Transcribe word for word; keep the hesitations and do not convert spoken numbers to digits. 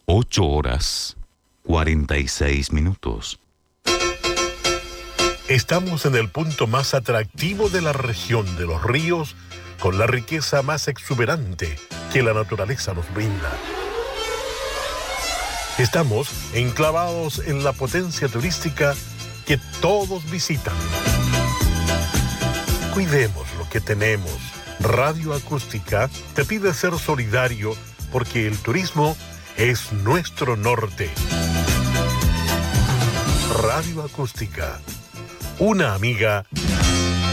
ocho horas, cuarenta y seis minutos. Estamos en el punto más atractivo de la región de los ríos, con la riqueza más exuberante que la naturaleza nos brinda. Estamos enclavados en la potencia turística que todos visitan. Cuidemos lo que tenemos. Radio Acústica te pide ser solidario porque el turismo es nuestro norte. Radio Acústica, una amiga